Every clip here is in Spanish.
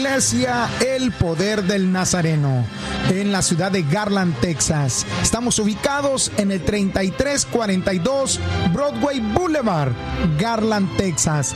Iglesia El Poder del Nazareno, en la ciudad de Garland, Texas. Estamos ubicados en el 3342 Broadway Boulevard, Garland, Texas,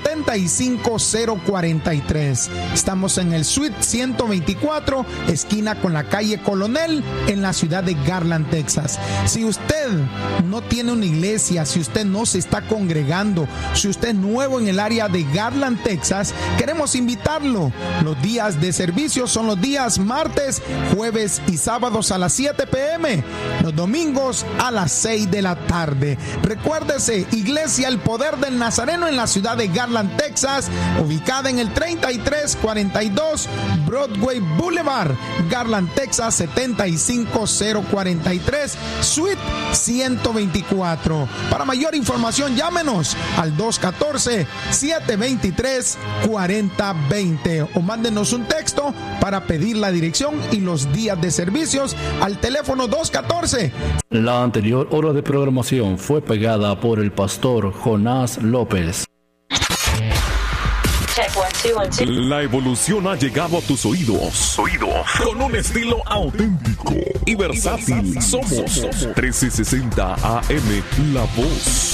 75043. Estamos en el Suite 124, esquina con la calle Colonel, en la ciudad de Garland, Texas. Si usted no tiene una iglesia, si usted no se está congregando, si usted es nuevo en el área de Garland, Texas, queremos invitarlo. Los días de servicio son los días martes, jueves y sábados a las 7 p.m., los domingos a las 6 de la tarde. Recuérdese, Iglesia El Poder del Nazareno en la ciudad de Garland, Texas, ubicada en el 3342 Broadway Boulevard, Garland, Texas, 75043, Suite 124. Para mayor información, llámenos al 214-723-4020 o mándenos un texto para pedir la dirección y los días de servicios al teléfono 214. La anterior hora de programación fue pegada por el pastor Jonás López. La evolución ha llegado a tus oídos. Con un estilo auténtico y versátil. Somos 1360 AM, La Voz.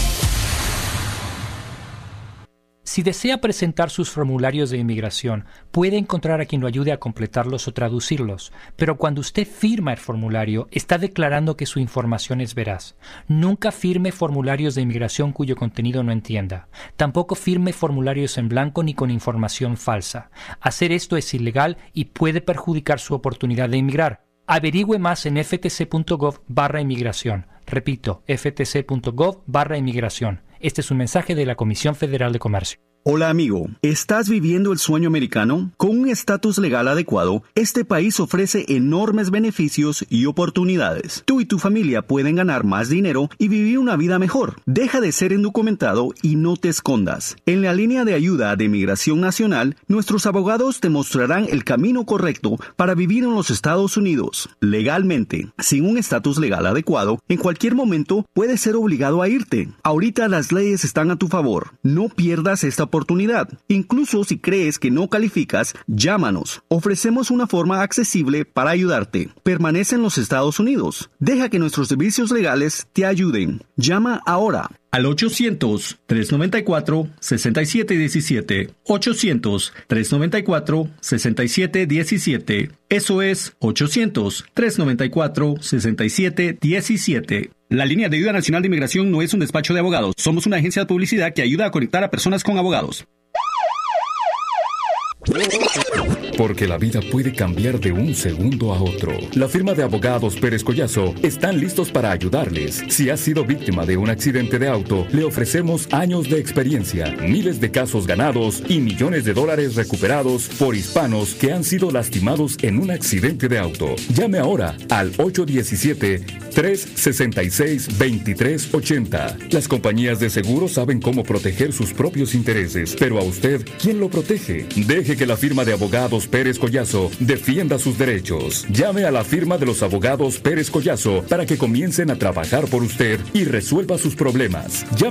Si desea presentar sus formularios de inmigración, puede encontrar a quien lo ayude a completarlos o traducirlos, pero cuando usted firma el formulario, está declarando que su información es veraz. Nunca firme formularios de inmigración cuyo contenido no entienda. Tampoco firme formularios en blanco ni con información falsa. Hacer esto es ilegal y puede perjudicar su oportunidad de inmigrar. Averigüe más en ftc.gov/inmigración. Repito, ftc.gov/inmigración. Este es un mensaje de la Comisión Federal de Comercio. Hola amigo, ¿estás viviendo el sueño americano? Con un estatus legal adecuado, este país ofrece enormes beneficios y oportunidades. Tú y tu familia pueden ganar más dinero y vivir una vida mejor. Deja de ser indocumentado y no te escondas. En la línea de ayuda de Migración Nacional, nuestros abogados te mostrarán el camino correcto para vivir en los Estados Unidos. Legalmente, sin un estatus legal adecuado, en cualquier momento puedes ser obligado a irte. Ahorita las leyes están a tu favor. No pierdas esta oportunidad. Incluso si crees que no calificas, llámanos. Ofrecemos una forma accesible para ayudarte. Permanece en los Estados Unidos. Deja que nuestros servicios legales te ayuden. Llama ahora al 800-394-6717. 800-394-6717. Eso es 800-394-6717. La línea de ayuda nacional de inmigración no es un despacho de abogados. Somos una agencia de publicidad que ayuda a conectar a personas con abogados. Porque la vida puede cambiar de un segundo a otro. La firma de abogados Pérez Collazo están listos para ayudarles. Si has sido víctima de un accidente de auto, le ofrecemos años de experiencia, miles de casos ganados y millones de dólares recuperados por hispanos que han sido lastimados en un accidente de auto. Llame ahora al 817-366-2380. Las compañías de seguro saben cómo proteger sus propios intereses, pero a usted, ¿quién lo protege? Deje que la firma de abogados Pérez Collazo defienda sus derechos. Llame a la firma de los abogados Pérez Collazo para que comiencen a trabajar por usted y resuelva sus problemas. Llame